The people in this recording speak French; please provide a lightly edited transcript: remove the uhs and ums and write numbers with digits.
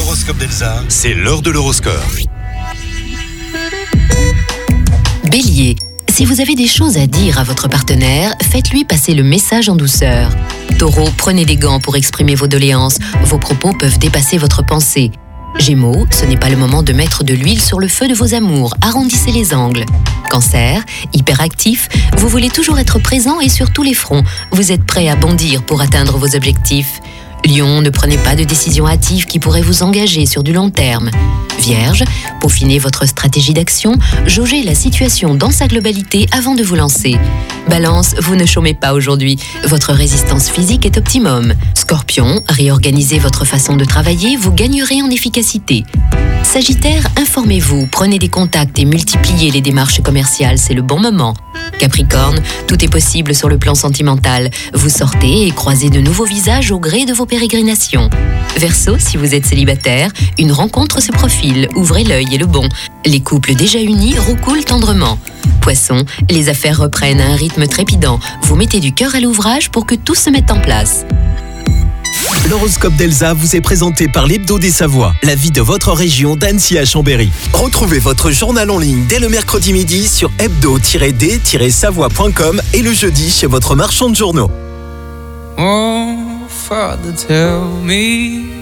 L'horoscope d'Elsa. C'est l'heure de l'horoscope. Bélier, si vous avez des choses à dire à votre partenaire, faites-lui passer le message en douceur. Taureau, prenez des gants pour exprimer vos doléances. Vos propos peuvent dépasser votre pensée. Gémeaux, ce n'est pas le moment de mettre de l'huile sur le feu de vos amours. Arrondissez les angles. Cancer, hyperactif, vous voulez toujours être présent et sur tous les fronts. Vous êtes prêt à bondir pour atteindre vos objectifs. Lion, ne prenez pas de décisions hâtives qui pourraient vous engager sur du long terme. Vierge, peaufinez votre stratégie d'action, jaugez la situation dans sa globalité avant de vous lancer. Balance, vous ne chômez pas aujourd'hui, votre résistance physique est optimum. Scorpion, réorganisez votre façon de travailler, vous gagnerez en efficacité. Sagittaire, informez-vous, prenez des contacts et multipliez les démarches commerciales, c'est le bon moment. Capricorne, tout est possible sur le plan sentimental. Vous sortez et croisez de nouveaux visages au gré de vos pérégrinations. Verseau, si vous êtes célibataire, une rencontre se profile, ouvrez l'œil et le bon. Les couples déjà unis recoulent tendrement. Poisson, les affaires reprennent à un rythme trépidant. Vous mettez du cœur à l'ouvrage pour que tout se mette en place. L'horoscope d'Elsa vous est présenté par l'Hebdo des Savoies, la vie de votre région d'Annecy à Chambéry. Retrouvez votre journal en ligne dès le mercredi midi sur hebdo-d-savoie.com et le jeudi chez votre marchand de journaux. Oh, Father, tell me